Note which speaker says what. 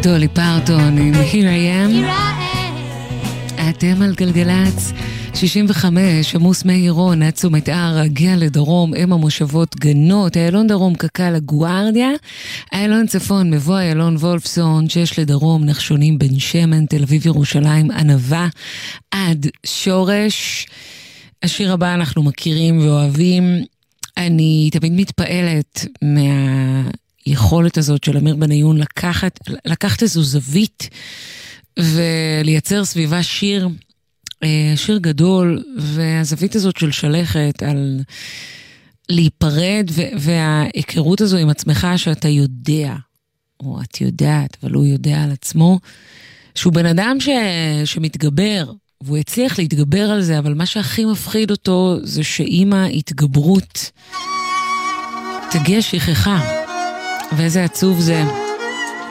Speaker 1: דולי פרטון עם Here I Am. אתם על גלגלץ 65, עמוס מאירון, עצומת הר, הגיע לדרום, אם המושבות גנות, איילון דרום, קקה לגוארדיה, איילון צפון, מבוא איילון וולפסון, 6 לדרום, נחשונים בן שמן, תל אביב ירושלים, ענבה, עד שורש. השיר הבא אנחנו מכירים ואוהבים. אני תמיד מתפעלת מהיכולת הזאת של אמיר בניון לקחת איזו זווית ולייצר סביבה שיר גדול, והזווית הזאת של שלכת על להיפרד, וההיכרות הזו עם עצמך שאתה יודע, או את יודעת, אבל הוא יודע על עצמו, שהוא בן אדם שמתגבר, והוא הצליח להתגבר על זה, אבל מה שהכי מפחיד אותו זה שעם ההתגברות תגיע שכחה, ואיזה עצוב זה.